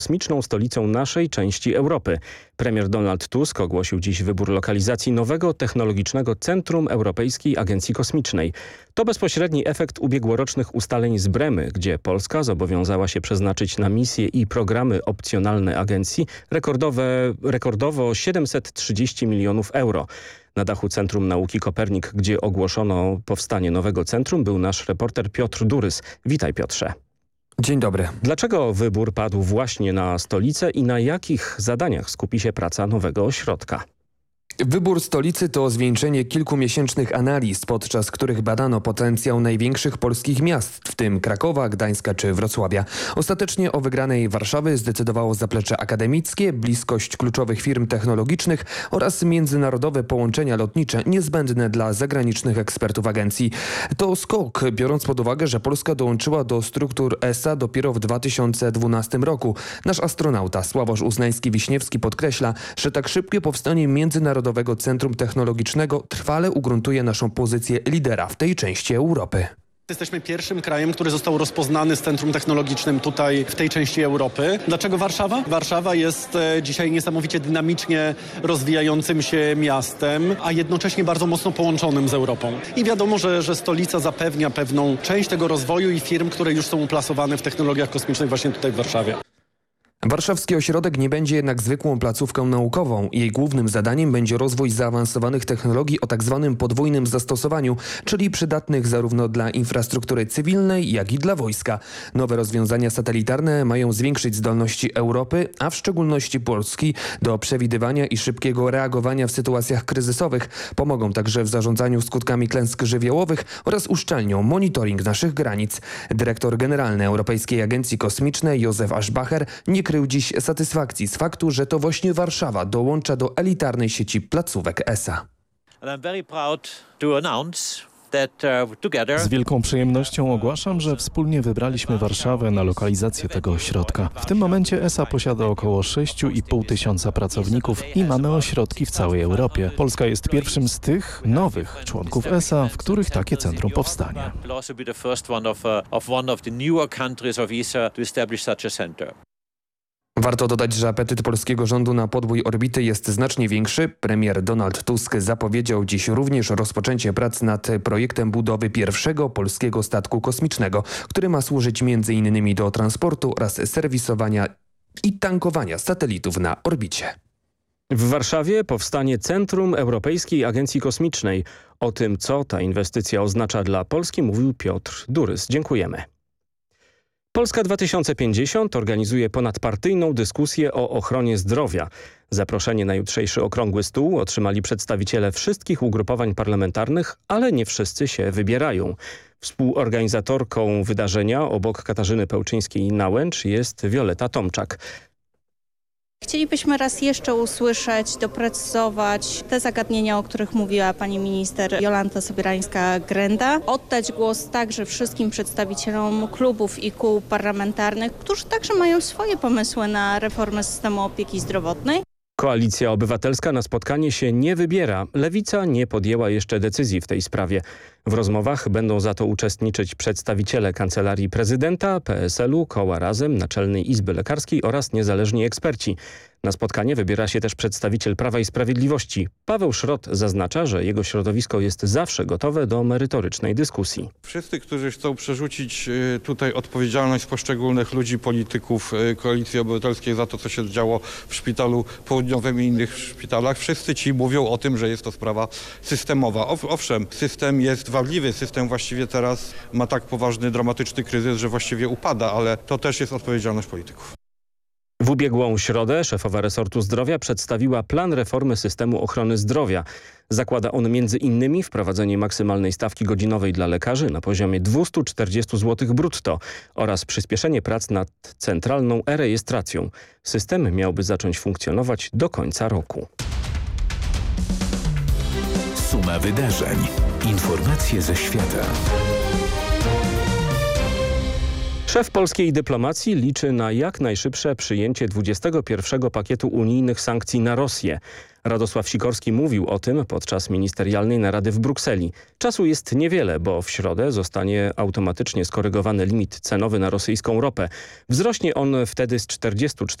kosmiczną stolicą naszej części Europy. Premier Donald Tusk ogłosił dziś wybór lokalizacji nowego technologicznego Centrum Europejskiej Agencji Kosmicznej. To bezpośredni efekt ubiegłorocznych ustaleń z Bremy, gdzie Polska zobowiązała się przeznaczyć na misje i programy opcjonalne agencji rekordowo 730 milionów euro. Na dachu Centrum Nauki Kopernik, gdzie ogłoszono powstanie nowego centrum, był nasz reporter Piotr Durys. Witaj, Piotrze. Dzień dobry. Dlaczego wybór padł właśnie na stolicę i na jakich zadaniach skupi się praca nowego ośrodka? Wybór stolicy to zwieńczenie kilkumiesięcznych analiz, podczas których badano potencjał największych polskich miast, w tym Krakowa, Gdańska czy Wrocławia. Ostatecznie o wygranej Warszawy zdecydowało zaplecze akademickie, bliskość kluczowych firm technologicznych oraz międzynarodowe połączenia lotnicze niezbędne dla zagranicznych ekspertów agencji. To skok, biorąc pod uwagę, że Polska dołączyła do struktur ESA dopiero w 2012 roku. Nasz astronauta Sławosz Uznański-Wiśniewski podkreśla, że tak szybkie powstanie międzynarodowego Centrum Technologicznego trwale ugruntuje naszą pozycję lidera w tej części Europy. Jesteśmy pierwszym krajem, który został rozpoznany z centrum technologicznym tutaj w tej części Europy. Dlaczego Warszawa? Warszawa jest dzisiaj niesamowicie dynamicznie rozwijającym się miastem, a jednocześnie bardzo mocno połączonym z Europą. I wiadomo, że stolica zapewnia pewną część tego rozwoju i firm, które już są uplasowane w technologiach kosmicznych właśnie tutaj w Warszawie. Warszawski ośrodek nie będzie jednak zwykłą placówką naukową. Jej głównym zadaniem będzie rozwój zaawansowanych technologii o tzw. podwójnym zastosowaniu, czyli przydatnych zarówno dla infrastruktury cywilnej, jak i dla wojska. Nowe rozwiązania satelitarne mają zwiększyć zdolności Europy, a w szczególności Polski, do przewidywania i szybkiego reagowania w sytuacjach kryzysowych. Pomogą także w zarządzaniu skutkami klęsk żywiołowych oraz uszczelnią monitoring naszych granic. Dyrektor generalny Europejskiej Agencji Kosmicznej Józef Aschbacher nie krył dziś satysfakcji z faktu, że to właśnie Warszawa dołącza do elitarnej sieci placówek ESA. Z wielką przyjemnością ogłaszam, że wspólnie wybraliśmy Warszawę na lokalizację tego ośrodka. W tym momencie ESA posiada około 6,5 tysiąca pracowników i mamy ośrodki w całej Europie. Polska jest pierwszym z tych nowych członków ESA, w których takie centrum powstanie. Warto dodać, że apetyt polskiego rządu na podbój orbity jest znacznie większy. Premier Donald Tusk zapowiedział dziś również rozpoczęcie prac nad projektem budowy pierwszego polskiego statku kosmicznego, który ma służyć m.in. do transportu oraz serwisowania i tankowania satelitów na orbicie. W Warszawie powstanie Centrum Europejskiej Agencji Kosmicznej. O tym, co ta inwestycja oznacza dla Polski, mówił Piotr Durys. Dziękujemy. Polska 2050 organizuje ponadpartyjną dyskusję o ochronie zdrowia. Zaproszenie na jutrzejszy okrągły stół otrzymali przedstawiciele wszystkich ugrupowań parlamentarnych, ale nie wszyscy się wybierają. Współorganizatorką wydarzenia obok Katarzyny Pełczyńskiej-Nałęcz jest Wioleta Tomczak. Chcielibyśmy raz jeszcze usłyszeć, doprecyzować te zagadnienia, o których mówiła pani minister Jolanta Sobierańska-Grenda. Oddać głos także wszystkim przedstawicielom klubów i kół parlamentarnych, którzy także mają swoje pomysły na reformę systemu opieki zdrowotnej. Koalicja Obywatelska na spotkanie się nie wybiera. Lewica nie podjęła jeszcze decyzji w tej sprawie. W rozmowach będą za to uczestniczyć przedstawiciele Kancelarii Prezydenta, PSL-u, Koła Razem, Naczelnej Izby Lekarskiej oraz niezależni eksperci. Na spotkanie wybiera się też przedstawiciel Prawa i Sprawiedliwości. Paweł Szrot zaznacza, że jego środowisko jest zawsze gotowe do merytorycznej dyskusji. Wszyscy, którzy chcą przerzucić tutaj odpowiedzialność poszczególnych ludzi, polityków Koalicji Obywatelskiej za to, co się działo w Szpitalu Południowym i innych szpitalach, wszyscy ci mówią o tym, że jest to sprawa systemowa. Owszem, system jest wadliwy, system właściwie teraz ma tak poważny, dramatyczny kryzys, że właściwie upada, ale to też jest odpowiedzialność polityków. W ubiegłą środę szefowa resortu zdrowia przedstawiła plan reformy systemu ochrony zdrowia. Zakłada on m.in. wprowadzenie maksymalnej stawki godzinowej dla lekarzy na poziomie 240 zł brutto oraz przyspieszenie prac nad centralną e-rejestracją. System miałby zacząć funkcjonować do końca roku. Suma wydarzeń. Informacje ze świata. Szef polskiej dyplomacji liczy na jak najszybsze przyjęcie 21 pakietu unijnych sankcji na Rosję. Radosław Sikorski mówił o tym podczas ministerialnej narady w Brukseli. Czasu jest niewiele, bo w środę zostanie automatycznie skorygowany limit cenowy na rosyjską ropę. Wzrośnie on wtedy z 44